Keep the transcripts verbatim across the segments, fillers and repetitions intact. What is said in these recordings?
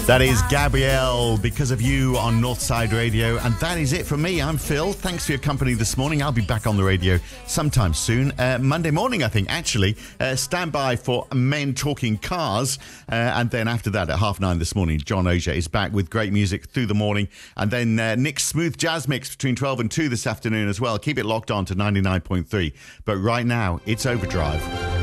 That is Gabrielle, Because of You on Northside Radio. And that is it from me. I'm Phil. Thanks for your company this morning. I'll be back on the radio sometime soon. Uh, Monday morning, I think, actually. Uh, stand by for Men Talking Cars. Uh, and then after that, at half nine this morning, John Oja is back with great music through the morning. And then uh, Nick's Smooth Jazz Mix between twelve and two this afternoon as well. Keep it locked on to ninety-nine point three. But right now, it's Overdrive.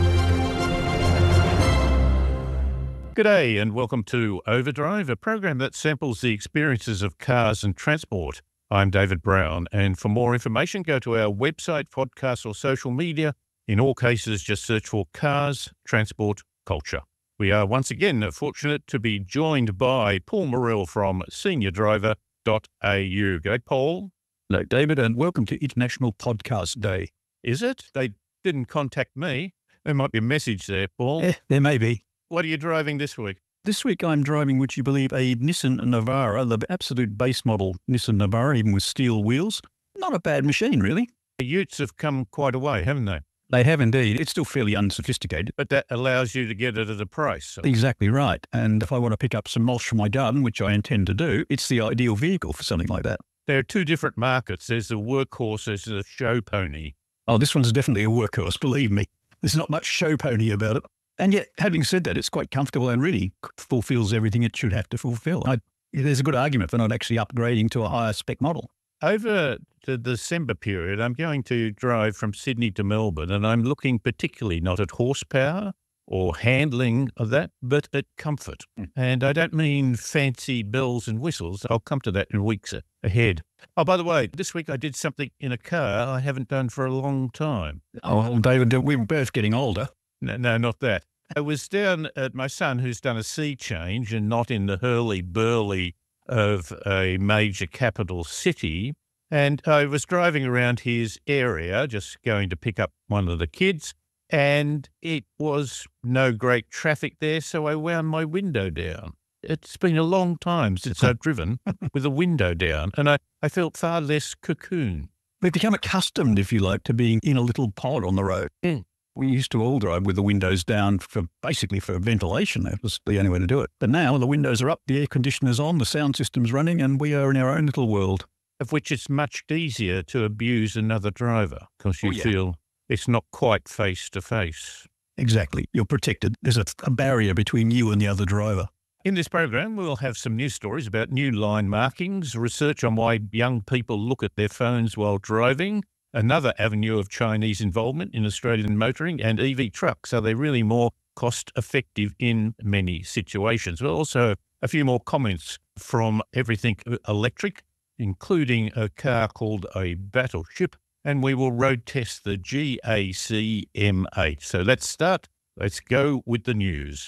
G'day and welcome to Overdrive, a program that samples the experiences of cars and transport. I'm David Brown, and for more information, go to our website, podcast or social media. In all cases, just search for Cars, Transport, Culture. We are once again fortunate to be joined by Paul Morrell from senior driver dot a u. G'day, Paul. Hello, David, and welcome to International Podcast Day. Is it? They didn't contact me. There might be a message there, Paul. Eh, there may be. What are you driving this week? This week I'm driving, would you believe, a Nissan Navara, the absolute base model Nissan Navara, even with steel wheels. Not a bad machine, really. The Utes have come quite a way, haven't they? They have indeed. It's still fairly unsophisticated. But that allows you to get it at a price. So. Exactly right. And if I want to pick up some mulch for my garden, which I intend to do, it's the ideal vehicle for something like that. There are two different markets. There's the workhorse, there's the show pony. Oh, this one's definitely a workhorse, believe me. There's not much show pony about it. And yet, having said that, it's quite comfortable and really fulfills everything it should have to fulfill. I, there's a good argument for not actually upgrading to a higher spec model. Over the December period, I'm going to drive from Sydney to Melbourne, and I'm looking particularly not at horsepower or handling of that, but at comfort. Mm. And I don't mean fancy bells and whistles. I'll come to that in weeks ahead. Oh, by the way, this week I did something in a car I haven't done for a long time. Oh, well, David, we're both getting older. No, no, not that. I was down at my son, who's done a sea change and not in the hurly-burly of a major capital city. And I was driving around his area, just going to pick up one of the kids, and it was no great traffic there, so I wound my window down. It's been a long time since I've driven with a window down, and I, I felt far less cocoon. We've become accustomed, if you like, to being in a little pod on the road. Mm. We used to all drive with the windows down for basically for ventilation. That was the only way to do it. But now the windows are up, the air conditioner's on, the sound system's running, and we are in our own little world. Of which it's much easier to abuse another driver because you oh, yeah. feel it's not quite face-to-face. Exactly. You're protected. There's a, a barrier between you and the other driver. In this program, we'll have some news stories about new line markings, research on why young people look at their phones while driving, another avenue of Chinese involvement in Australian motoring, and E V trucks. Are they really more cost-effective in many situations? We'll also have a few more comments from Everything Electric, including a car called a Battleship, and we will road test the G A C M eight. So let's start. Let's go with the news.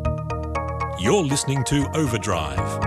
You're listening to Overdrive.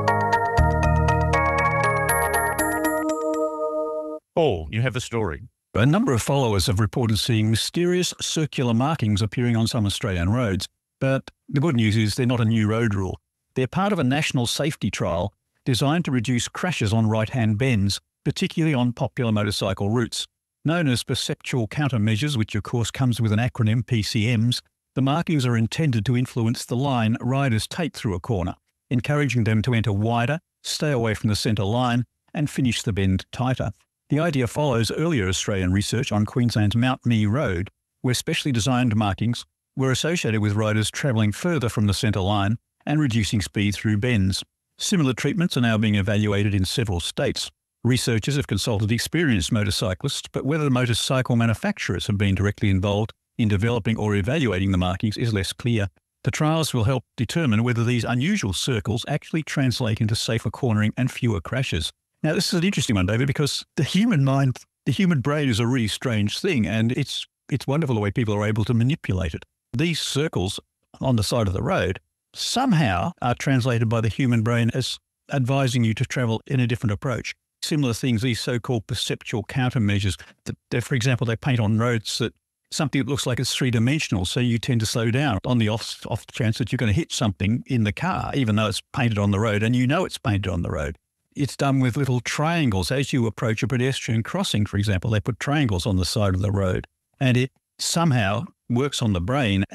Paul, you have a story. A number of followers have reported seeing mysterious circular markings appearing on some Australian roads. But the good news is they're not a new road rule. They're part of a national safety trial designed to reduce crashes on right-hand bends, particularly on popular motorcycle routes. Known as perceptual countermeasures, which of course comes with an acronym, P C Ms, the markings are intended to influence the line riders take through a corner, encouraging them to enter wider, stay away from the centre line, and finish the bend tighter. The idea follows earlier Australian research on Queensland's Mount Mee Road, where specially designed markings were associated with riders travelling further from the centre line and reducing speed through bends. Similar treatments are now being evaluated in several states. Researchers have consulted experienced motorcyclists, but whether the motorcycle manufacturers have been directly involved in developing or evaluating the markings is less clear. The trials will help determine whether these unusual circles actually translate into safer cornering and fewer crashes. Now, this is an interesting one, David, because the human mind, the human brain is a really strange thing, and it's it's wonderful the way people are able to manipulate it. These circles on the side of the road somehow are translated by the human brain as advising you to travel in a different approach. Similar things, these so-called perceptual countermeasures, that, for example, they paint on roads that something that looks like it's three-dimensional, so you tend to slow down on the off, off chance that you're going to hit something in the car, even though it's painted on the road, and you know it's painted on the road. It's done with little triangles. As you approach a pedestrian crossing, for example, they put triangles on the side of the road, and it somehow works on the brain and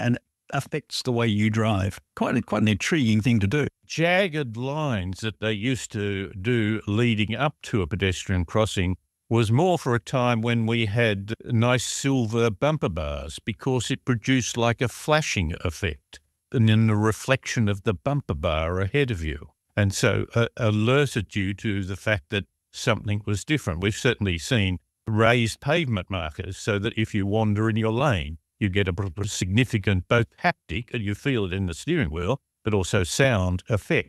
affects the way you drive. Quite, a, quite an intriguing thing to do. Jagged lines that they used to do leading up to a pedestrian crossing was more for a time when we had nice silver bumper bars, because it produced like a flashing effect and then the reflection of the bumper bar ahead of you. And so uh, alerted you to the fact that something was different. We've certainly seen raised pavement markers so that if you wander in your lane, you get a significant both haptic, and you feel it in the steering wheel, but also sound effect.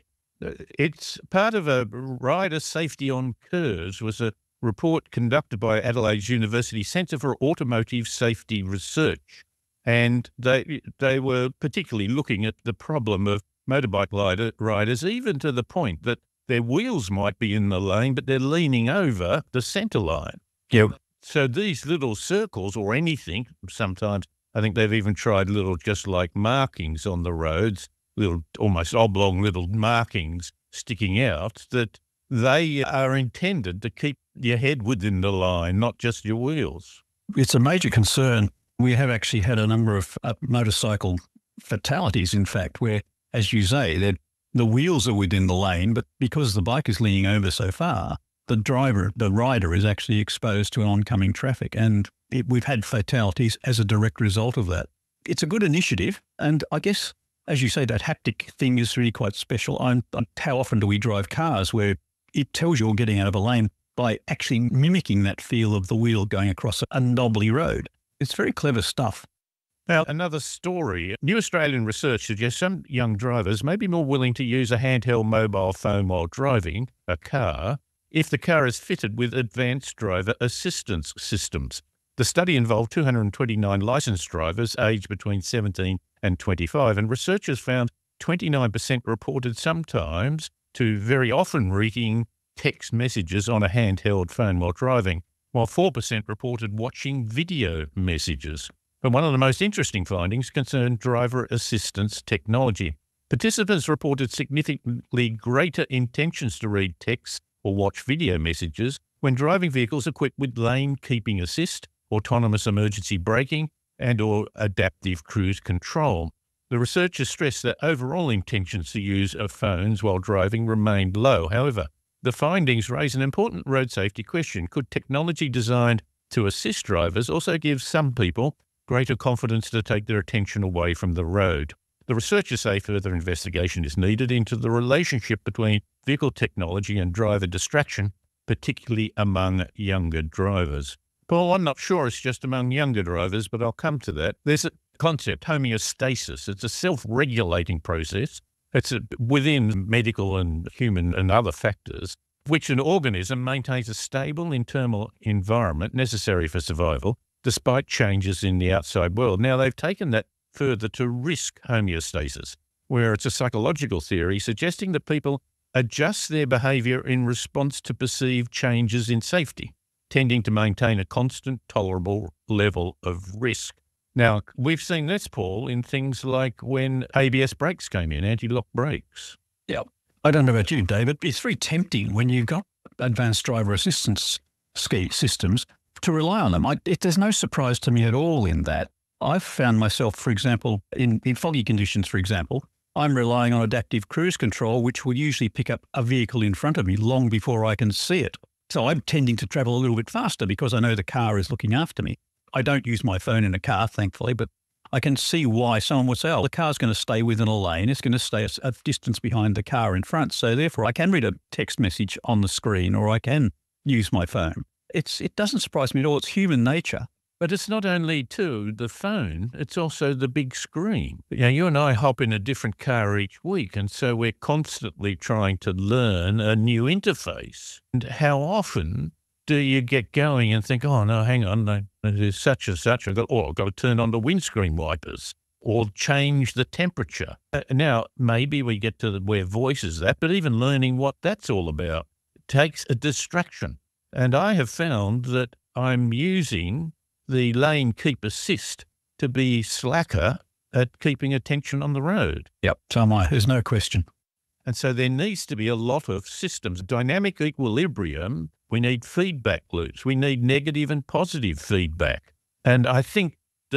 It's part of a rider safety on curves was a report conducted by Adelaide's University Centre for Automotive Safety Research. And they they were particularly looking at the problem of motorbike rider, riders, even to the point that their wheels might be in the lane, but they're leaning over the centre line. Yep. So these little circles or anything, sometimes I think they've even tried little just like markings on the roads, little almost oblong little markings sticking out, that they are intended to keep your head within the line, not just your wheels. It's a major concern. We have actually had a number of uh, motorcycle fatalities, in fact, where, as you say, that the wheels are within the lane, but because the bike is leaning over so far, the driver, the rider is actually exposed to oncoming traffic. And it, we've had fatalities as a direct result of that. It's a good initiative. And I guess, as you say, that haptic thing is really quite special. I'm, I'm, how often do we drive cars where it tells you you're getting out of a lane by actually mimicking that feel of the wheel going across a knobbly road? It's very clever stuff. Now, another story. New Australian research suggests some young drivers may be more willing to use a handheld mobile phone while driving a car if the car is fitted with advanced driver assistance systems. The study involved two hundred twenty-nine licensed drivers aged between seventeen and twenty-five, and researchers found twenty-nine percent reported sometimes to very often reading text messages on a handheld phone while driving, while four percent reported watching video messages. But one of the most interesting findings concerned driver assistance technology. Participants reported significantly greater intentions to read text or watch video messages when driving vehicles equipped with lane keeping assist, autonomous emergency braking, and or adaptive cruise control. The researchers stressed that overall intentions to use of phones while driving remained low. However, the findings raise an important road safety question. Could technology designed to assist drivers also give some people greater confidence to take their attention away from the road? The researchers say further investigation is needed into the relationship between vehicle technology and driver distraction, particularly among younger drivers. Paul, I'm not sure it's just among younger drivers, but I'll come to that. There's a concept, homeostasis. It's a self-regulating process. It's a, within medical and human and other factors, which an organism maintains a stable internal environment necessary for survival, despite changes in the outside world. Now, they've taken that further to risk homeostasis, where it's a psychological theory suggesting that people adjust their behaviour in response to perceived changes in safety, tending to maintain a constant, tolerable level of risk. Now, we've seen this, Paul, in things like when A B S brakes came in, anti-lock brakes. Yeah. I don't know about you, David, but it's very tempting when you've got advanced driver assistance ski systems to rely on them. I, it, there's no surprise to me at all in that. I've found myself, for example, in, in foggy conditions, for example, I'm relying on adaptive cruise control, which will usually pick up a vehicle in front of me long before I can see it. So I'm tending to travel a little bit faster because I know the car is looking after me. I don't use my phone in a car, thankfully, but I can see why someone would say, oh, the car's going to stay within a lane. It's going to stay a, a distance behind the car in front. So therefore, I can read a text message on the screen or I can use my phone. It's It doesn't surprise me at all. It's human nature. But it's not only, too, the phone, it's also the big screen. You know, you and I hop in a different car each week, and so we're constantly trying to learn a new interface. And how often do you get going and think, oh, no, hang on, there's such and such, I've got, oh, I've got to turn on the windscreen wipers or change the temperature. Uh, now, maybe we get to the, where voice is that, but even learning what that's all about takes a distraction. And I have found that I'm using the lane keep assist to be slacker at keeping attention on the road. Yep, so am I. There's no question. And so there needs to be a lot of systems, dynamic equilibrium. We need feedback loops. We need negative and positive feedback. And I think that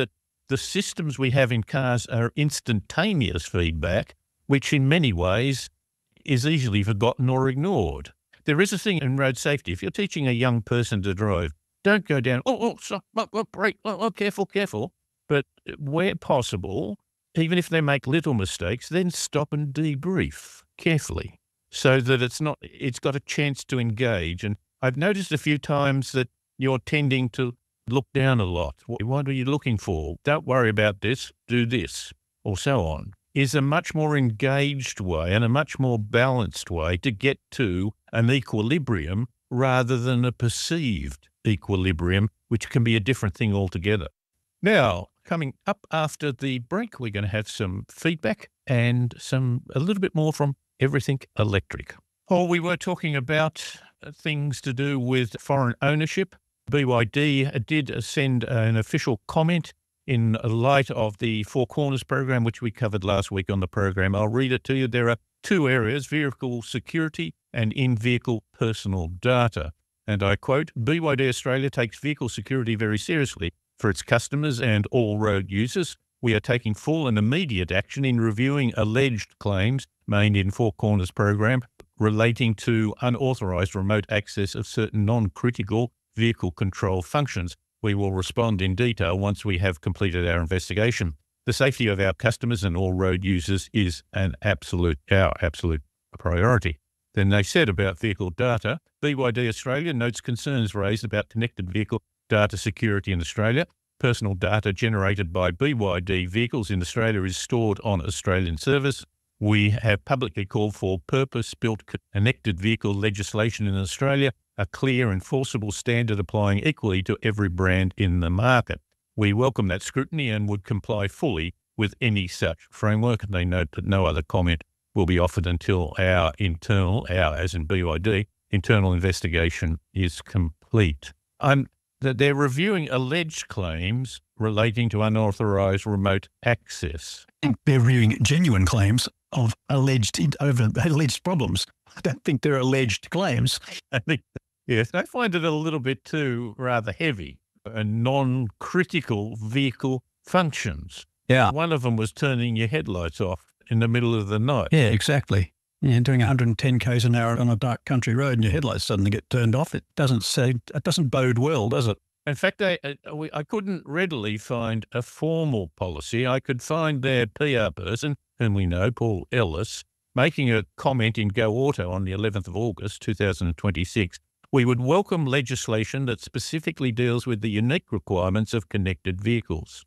the systems we have in cars are instantaneous feedback, which in many ways is easily forgotten or ignored. There is a thing in road safety. If you're teaching a young person to drive, don't go down, oh, oh, stop, oh, oh, brake, oh, oh, careful, careful. But where possible, even if they make little mistakes, then stop and debrief carefully so that it's not, it's got a chance to engage. And I've noticed a few times that you're tending to look down a lot. What are you looking for? Don't worry about this, do this, or so on, is a much more engaged way and a much more balanced way to get to an equilibrium rather than a perceived equilibrium, which can be a different thing altogether. Now, coming up after the break, we're going to have some feedback and some a little bit more from Everything Electric. Oh, we were talking about things to do with foreign ownership. B Y D did send an official comment in light of the Four Corners program, which we covered last week on the program. I'll read it to you. There are two areas, vehicle security and in-vehicle personal data. And I quote, B Y D Australia takes vehicle security very seriously. For its customers and all road users, we are taking full and immediate action in reviewing alleged claims made in Four Corners program relating to unauthorised remote access of certain non-critical vehicle control functions. We will respond in detail once we have completed our investigation. The safety of our customers and all road users is an absolute, our absolute priority. Then they said about vehicle data, B Y D Australia notes concerns raised about connected vehicle data security in Australia. Personal data generated by B Y D vehicles in Australia is stored on Australian servers. We have publicly called for purpose-built connected vehicle legislation in Australia, a clear enforceable standard applying equally to every brand in the market. We welcome that scrutiny and would comply fully with any such framework. They note that no other comment will be offered until our internal, our as in B Y D, internal investigation is complete. Um, that they're reviewing alleged claims relating to unauthorised remote access. I think they're reviewing genuine claims of alleged over alleged problems. I don't think they're alleged claims. I think, yes, I find it a little bit too rather heavy. Uh, non-critical vehicle functions. Yeah. One of them was turning your headlights off in the middle of the night. Yeah, exactly. Yeah, doing one hundred ten k's an hour on a dark country road and your headlights suddenly get turned off. It doesn't say, it doesn't bode well, does it? In fact, I, I, I couldn't readily find a formal policy. I could find their P R person, whom we know, Paul Ellis, making a comment in Go Auto on the eleventh of August, two thousand twenty-six. We would welcome legislation that specifically deals with the unique requirements of connected vehicles.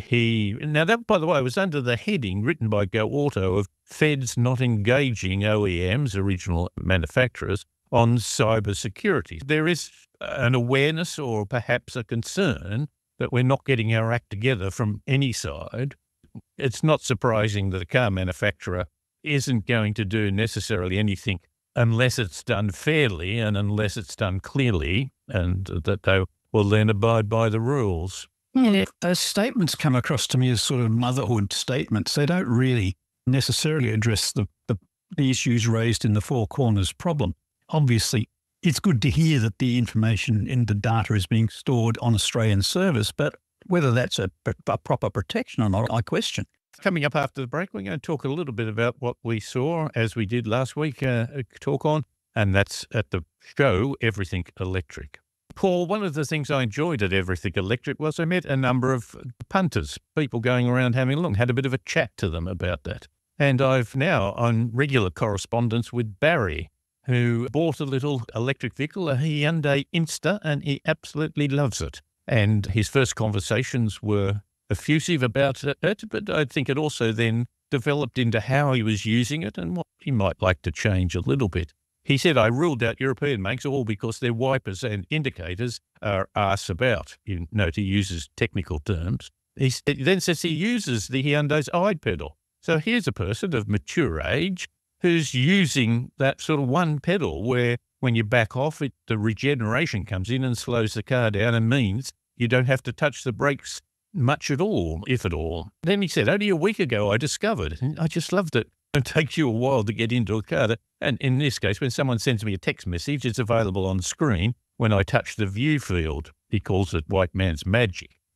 He Now, that, by the way, was under the heading written by Go Auto of Feds not engaging O E Ms, original manufacturers, on cyber security. There is an awareness or perhaps a concern that we're not getting our act together from any side. It's not surprising that a car manufacturer isn't going to do necessarily anything unless it's done fairly and unless it's done clearly, and that they will then abide by the rules. Yeah, those statements come across to me as sort of motherhood statements. They don't really necessarily address the, the, the issues raised in the Four Corners problem. Obviously, it's good to hear that the information in the data is being stored on Australian servers, but whether that's a, a proper protection or not, I question. Coming up after the break, we're going to talk a little bit about what we saw, as we did last week, uh, talk on, and that's at the show, Everything Electric. Paul, one of the things I enjoyed at Everything Electric was I met a number of punters, people going around having a look, had a bit of a chat to them about that. And I've now on regular correspondence with Barry, who bought a little electric vehicle, a Hyundai Insta, and he absolutely loves it. And his first conversations were effusive about it, but I think it also then developed into how he was using it and what he might like to change a little bit. He said, I ruled out European makes all because their wipers and indicators are arse about. You note he uses technical terms. He then says he uses the Hyundai's I pedal. So here's a person of mature age who's using that sort of one pedal where when you back off, it, the regeneration comes in and slows the car down and means you don't have to touch the brakes much at all, if at all. Then he said, only a week ago I discovered, and I just loved it. It takes you a while to get into a car. And in this case, when someone sends me a text message, it's available on screen when I touch the view field. He calls it white man's magic.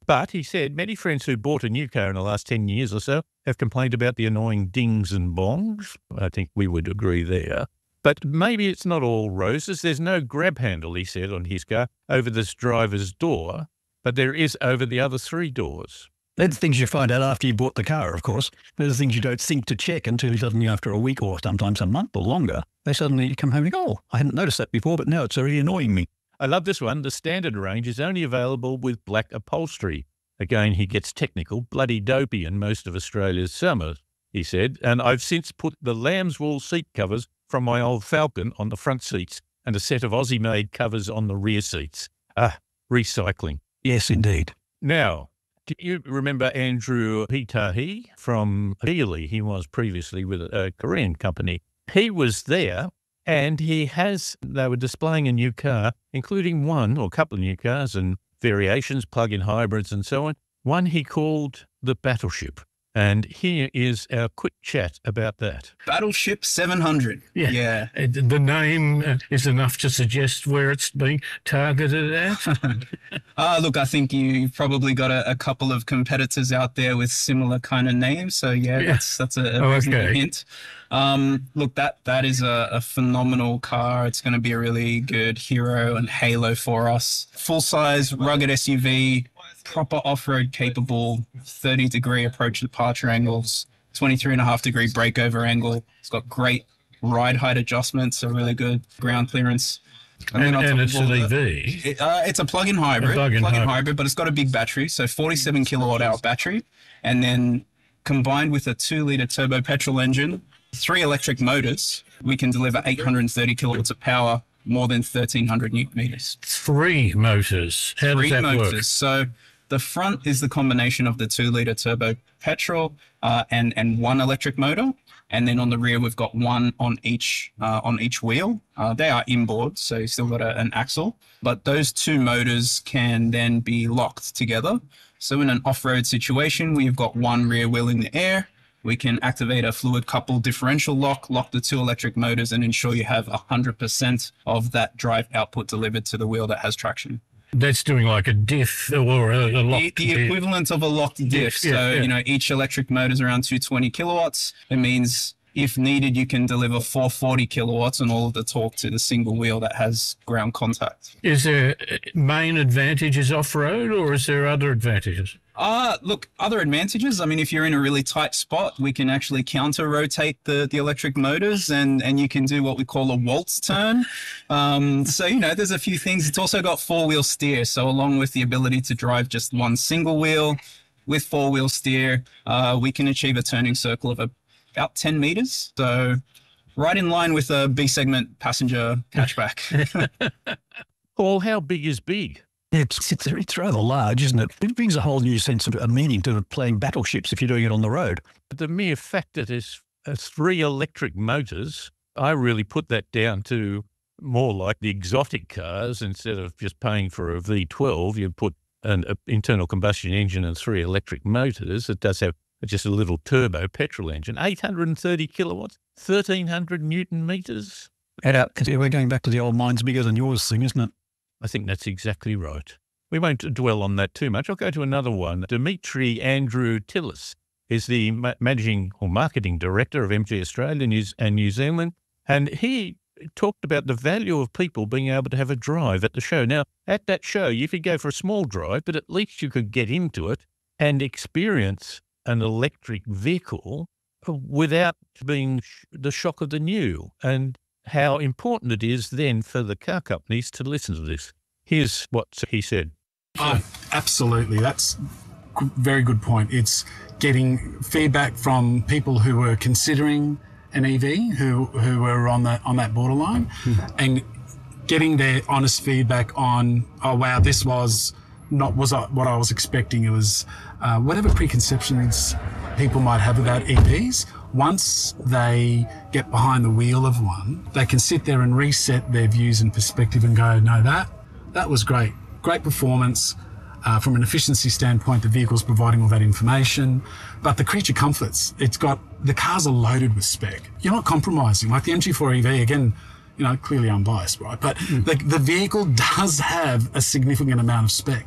But he said many friends who bought a new car in the last ten years or so have complained about the annoying dings and bongs. I think we would agree there. But maybe it's not all roses. There's no grab handle, he said, on his car over this driver's door, but there is over the other three doors. They're the things you find out after you bought the car, of course. They're the things you don't think to check until suddenly after a week or sometimes a month or longer, they suddenly come home and go, oh, I hadn't noticed that before, but now it's really annoying me. I love this one. The standard range is only available with black upholstery. Again, he gets technical, bloody dopey in most of Australia's summers, he said, and I've since put the lamb's wool seat covers from my old Falcon on the front seats and a set of Aussie-made covers on the rear seats. Ah, recycling. Yes, indeed. Now, do you remember Andrew Hitahi from Healy? He was previously with a Korean company. He was there. And he has, they were displaying a new car, including one or a couple of new cars and variations, plug-in hybrids and so on. One he called the Battleship. And here is our quick chat about that. Battleship seven hundred. Yeah. yeah. Uh, The name uh, is enough to suggest where it's being targeted at. uh, look, I think you've probably got a, a couple of competitors out there with similar kind of names. So, yeah, Yeah. that's that's a, a Oh, reasonable okay. hint. Um, look, that that is a, a phenomenal car. It's going to be a really good hero and halo for us. Full-size, rugged S U V, proper off-road capable, thirty degree approach departure angles, twenty-three and a half degree breakover angle. It's got great ride height adjustments, a really good ground clearance. And, then on and top it's of all an that- E V. It, uh, it's a plug-in hybrid, A plug-in plug-in hybrid. hybrid, but it's got a big battery, so forty-seven kilowatt hour battery, and then combined with a two liter turbo petrol engine, three electric motors, we can deliver eight hundred thirty kilowatts of power, more than thirteen hundred newton meters. Three motors. How Three does that motors. work? So the front is the combination of the two liter turbo petrol uh, and and one electric motor, and then on the rear we've got one on each uh, on each wheel. Uh, they are inboard, so you still got a, an axle, but those two motors can then be locked together. So in an off-road situation, we've got one rear wheel in the air. We can activate a fluid couple differential lock, lock the two electric motors, and ensure you have one hundred percent of that drive output delivered to the wheel that has traction. That's doing like a diff or a, a The, locked the diff. equivalent of a locked diff. Yeah, so, yeah. you know, each electric motor is around two hundred twenty kilowatts. It means if needed, you can deliver four hundred forty kilowatts and all of the torque to the single wheel that has ground contact. Is there main advantages off-road or is there other advantages? Uh, look, other advantages. I mean, if you're in a really tight spot, we can actually counter rotate the, the electric motors and, and you can do what we call a waltz turn. Um, so, you know, there's a few things. It's also got four wheel steer. So along with the ability to drive just one single wheel with four wheel steer, uh, we can achieve a turning circle of about ten meters. So right in line with a B segment passenger hatchback. Paul, how big is big? It's, it's, it's rather large, isn't it? It brings a whole new sense of a meaning to playing battleships if you're doing it on the road. But the mere fact that there's uh, three electric motors, I really put that down to more like the exotic cars. Instead of just paying for a V twelve, you put an a internal combustion engine and three electric motors. It does have just a little turbo petrol engine, eight hundred thirty kilowatts, thirteen hundred newton meters. Add up, because we're going back to the old mine's bigger than yours thing, isn't it? I think that's exactly right. We won't dwell on that too much. I'll go to another one. Dimitri Andrew Tillis is the ma- managing or marketing director of M G Australia News and New Zealand, and he talked about the value of people being able to have a drive at the show. Now, at that show, you could go for a small drive, but at least you could get into it and experience an electric vehicle without being sh- the shock of the new, and how important it is then for the car companies to listen to this. Here's what he said. Oh, absolutely. That's a very good point. It's getting feedback from people who were considering an E V, who who were on that on that borderline, and getting their honest feedback on, oh wow, this was not was what I was expecting. It was uh, whatever preconceptions people might have about E Vs. Once they get behind the wheel of one, they can sit there and reset their views and perspective and go, no, that that was great. Great performance. Uh, from an efficiency standpoint, the vehicle's providing all that information. But the creature comforts, it's got, the cars are loaded with spec. You're not compromising. Like the M G four E V, again, you know, clearly unbiased, right? But the, the vehicle does have a significant amount of spec.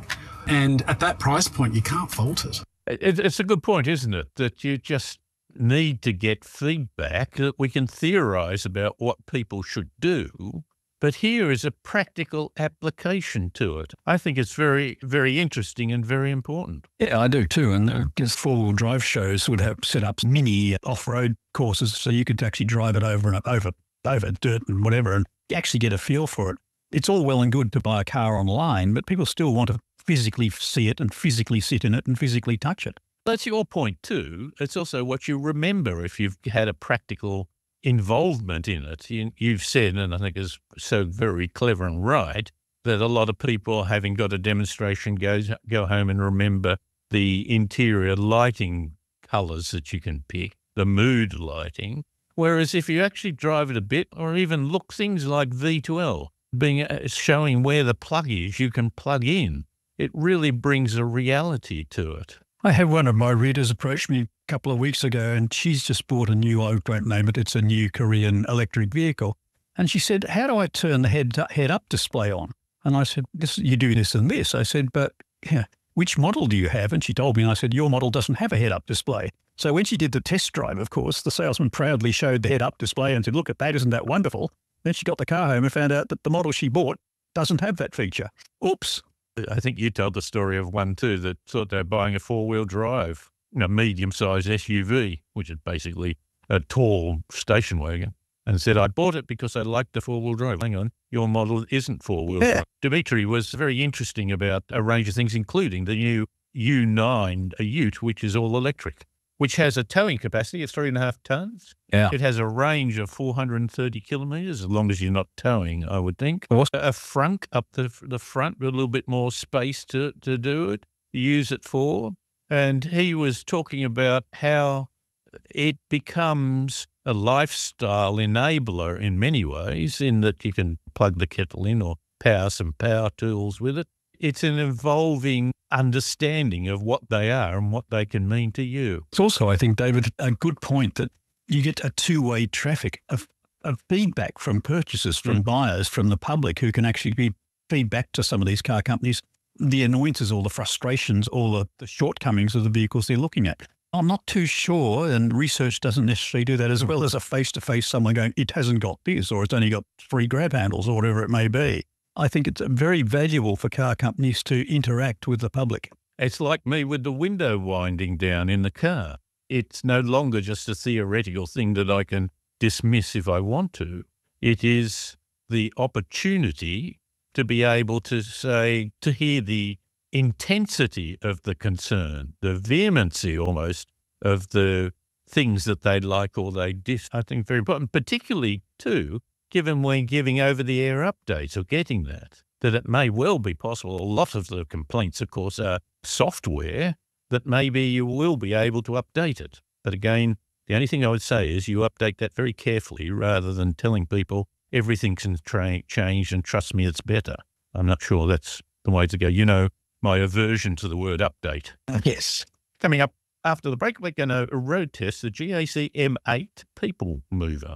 And at that price point, you can't fault it. It, it's a good point, isn't it? That you just need to get feedback, that we can theorise about what people should do, but here is a practical application to it. I think it's very, very interesting and very important. Yeah, I do too. And I guess four-wheel drive shows would have set up mini off-road courses so you could actually drive it over and over, over dirt and whatever, and actually get a feel for it. It's all well and good to buy a car online, but people still want to physically see it and physically sit in it and physically touch it. That's your point too. It's also what you remember if you've had a practical involvement in it. You, you've said, and I think is so very clever and right, that a lot of people, having got a demonstration, goes go home and remember the interior lighting colours that you can pick, the mood lighting. Whereas if you actually drive it a bit, or even look things like V twelve, being uh, showing where the plug is, you can plug in. It really brings a reality to it. I had one of my readers approach me a couple of weeks ago, and she's just bought a new, I won't name it, it's a new Korean electric vehicle. And she said, how do I turn the head head-up display on? And I said, this, you do this and this. I said, but yeah, which model do you have? And she told me, and I said, your model doesn't have a head-up display. So when she did the test drive, of course, the salesman proudly showed the head-up display and said, look at that, isn't that wonderful? Then she got the car home and found out that the model she bought doesn't have that feature. Oops. I think you told the story of one too that thought they were buying a four-wheel drive, a medium-sized S U V, which is basically a tall station wagon, and said, I bought it because I liked the four-wheel drive. Hang on, your model isn't four-wheel Yeah. drive. Dimitri was very interesting about a range of things, including the new U nine, a Ute, which is all electric, which has a towing capacity of three and a half tonnes. Yeah. It has a range of four hundred thirty kilometres, as long as you're not towing, I would think. Awesome. A frunk up the the front with a little bit more space to, to do it, use it for. And he was talking about how it becomes a lifestyle enabler in many ways, in that you can plug the kettle in or power some power tools with it. It's an evolving understanding of what they are and what they can mean to you. It's also, I think, David, a good point that you get a two-way traffic of, of feedback from purchasers, from Mm. buyers, from the public, who can actually be feedback to some of these car companies, the annoyances, all the frustrations, all the, the shortcomings of the vehicles they're looking at. I'm not too sure, and research doesn't necessarily do that, as well as a face-to-face someone going, it hasn't got this, or it's only got three grab handles, or whatever it may be. I think it's very valuable for car companies to interact with the public. It's like me with the window winding down in the car. It's no longer just a theoretical thing that I can dismiss if I want to. It is the opportunity to be able to say, to hear the intensity of the concern, the vehemency almost of the things that they like or they dis. I think very important, particularly too, given when giving over-the-air updates or getting that, that it may well be possible. A lot of the complaints, of course, are software that maybe you will be able to update it. But again, the only thing I would say is you update that very carefully rather than telling people everything can tra- change and trust me, it's better. I'm not sure that's the way to go. You know, my aversion to the word update. Yes. Coming up after the break, we're going to road test the G A C M eight People Mover.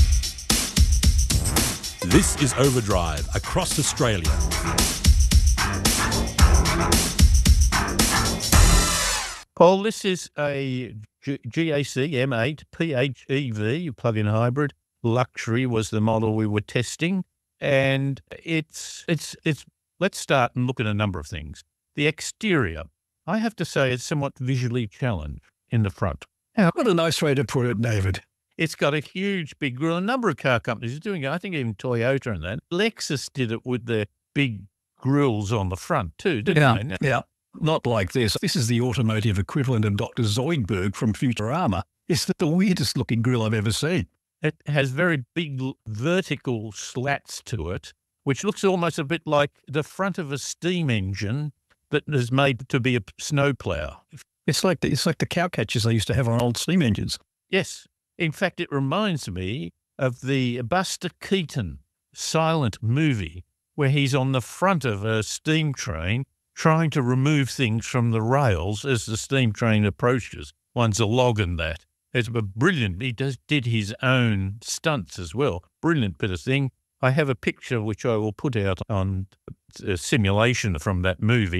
This is Overdrive across Australia. Paul, this is a G- GAC M eight P H E V, plug-in hybrid. Luxury was the model we were testing. And it's, it's, it's, let's start and look at a number of things. The exterior, I have to say, it's somewhat visually challenged in the front. Now, what a nice way to put it, David. It's got a huge big grille. A number of car companies are doing it. I think even Toyota and that. Lexus did it with their big grills on the front too, didn't Yeah, they? yeah. Not like this. This is the automotive equivalent of Doctor Zoidberg from Futurama. It's the weirdest looking grill I've ever seen. It has very big l- vertical slats to it, which looks almost a bit like the front of a steam engine that is made to be a p- snowplow. It's like the, it's like the cow catchers they used to have on old steam engines. Yes. In fact, it reminds me of the Buster Keaton silent movie where he's on the front of a steam train trying to remove things from the rails as the steam train approaches. One's a log and that. It's a brilliant. He does, did his own stunts as well. Brilliant bit of thing. I have a picture which I will put out on a simulation from that movie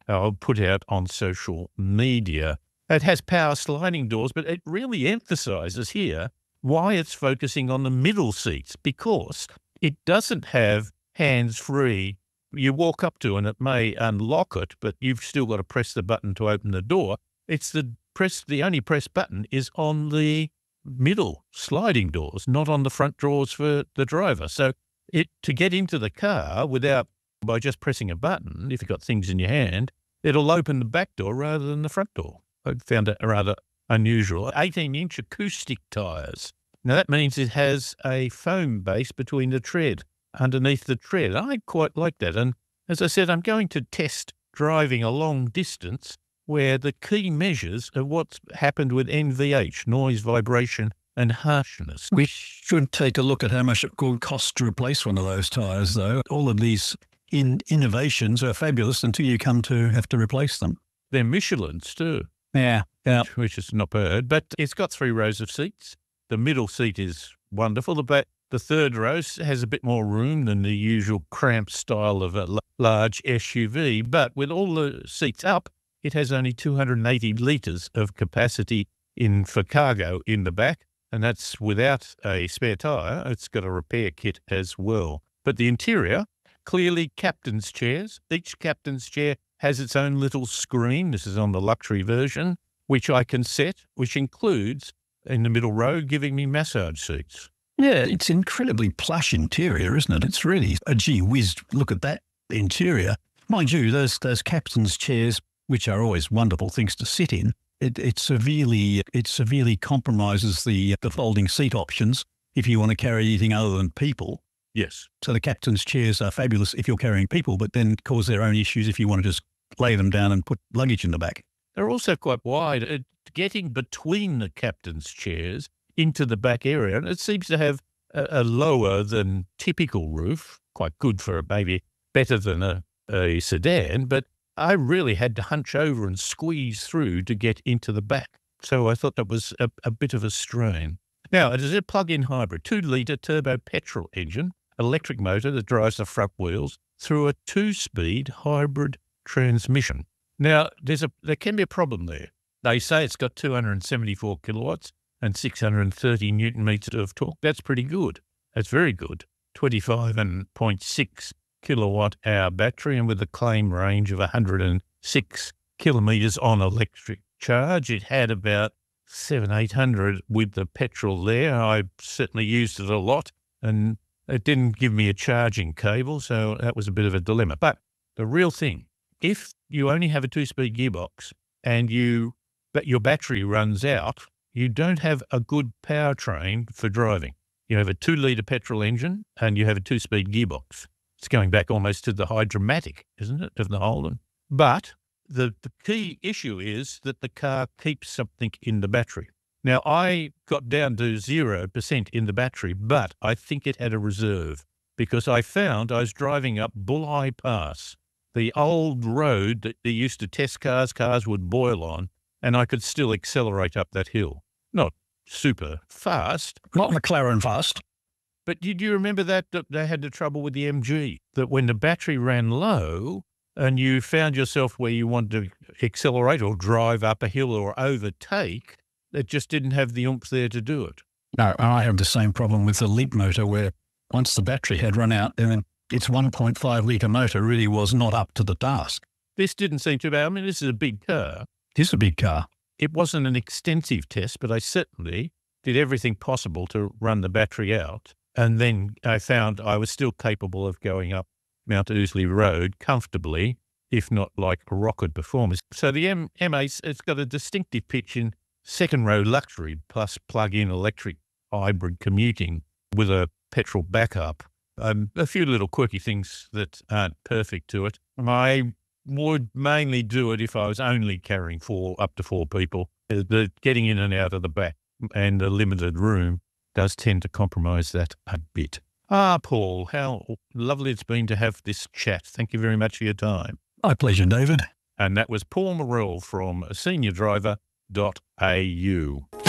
uh, put out on social media. It has power sliding doors, but it really emphasises here why it's focusing on the middle seats, because it doesn't have hands-free. You walk up to and it may unlock it, but you've still got to press the button to open the door. It's the press. The only press button is on the middle sliding doors, not on the front doors for the driver. So it to get into the car without by just pressing a button, if you've got things in your hand, it'll open the back door rather than the front door. I found it rather unusual. eighteen-inch acoustic tyres. Now, that means it has a foam base between the tread, underneath the tread. I quite like that. And as I said, I'm going to test driving a long distance where the key measures are what's happened with N V H, noise, vibration, and harshness. We should take a look at how much it could cost to replace one of those tyres, though. All of these in innovations are fabulous until you come to have to replace them. They're Michelins too. Yeah, yeah. Which is not bad, but it's got three rows of seats. The middle seat is wonderful. The back, the third row has a bit more room than the usual cramped style of a large S U V, but with all the seats up, it has only two hundred eighty litres of capacity in for cargo in the back, and that's without a spare tyre. It's got a repair kit as well. But the interior, clearly captain's chairs. Each captain's chair has its own little screen. This is on the luxury version, which I can set, which includes, in the middle row, giving me massage seats. Yeah, it's incredibly plush interior, isn't it? It's really a gee whiz. Look at that interior. Mind you, those those captain's chairs, which are always wonderful things to sit in, it, it severely it severely compromises the the folding seat options if you want to carry anything other than people. Yes. So the captain's chairs are fabulous if you're carrying people, but then cause their own issues if you want to just lay them down and put luggage in the back. They're also quite wide. Uh, getting between the captain's chairs into the back area, and it seems to have a, a lower than typical roof, quite good for a maybe better than a, a sedan, but I really had to hunch over and squeeze through to get into the back. So I thought that was a, a bit of a strain. Now, it is a plug-in hybrid, two-litre turbo petrol engine, electric motor that drives the front wheels through a two-speed hybrid transmission. Now, there's a there can be a problem there. They say it's got two hundred seventy-four kilowatts and six hundred thirty newton meters of torque. That's pretty good. That's very good. twenty-five point six kilowatt hour battery, and with a claim range of one hundred six kilometres on electric charge. It had about seven, eight hundred with the petrol there. I certainly used it a lot, and it didn't give me a charging cable, so that was a bit of a dilemma. But the real thing, if you only have a two-speed gearbox and you but your battery runs out, you don't have a good powertrain for driving. You have a two-litre petrol engine and you have a two-speed gearbox. It's going back almost to the Hydromatic, isn't it, of the Holden? But the, the key issue is that the car keeps something in the battery. Now, I got down to zero percent in the battery, but I think it had a reserve because I found I was driving up Bulli Pass, the old road that they used to test cars, cars would boil on, and I could still accelerate up that hill. Not super fast. Not McLaren fast. But did you remember that, that they had the trouble with the M G, that when the battery ran low and you found yourself where you wanted to accelerate or drive up a hill or overtake, it just didn't have the oomph there to do it. No, I have the same problem with the Leap motor where once the battery had run out, then its one point five litre motor really was not up to the task. This didn't seem too bad. I mean, this is a big car. It is a big car. It wasn't an extensive test, but I certainly did everything possible to run the battery out. And then I found I was still capable of going up Mount Ousley Road comfortably, if not like a rocket performance. So the M- M8, it's got a distinctive pitch in second row luxury plus plug-in electric hybrid commuting with a petrol backup. Um, a few little quirky things that aren't perfect to it. I would mainly do it if I was only carrying four, up to four people. The getting in and out of the back and the limited room does tend to compromise that a bit. Ah, Paul, how lovely it's been to have this chat. Thank you very much for your time. My pleasure, David. And that was Paul Morrell from senior driver dot a u.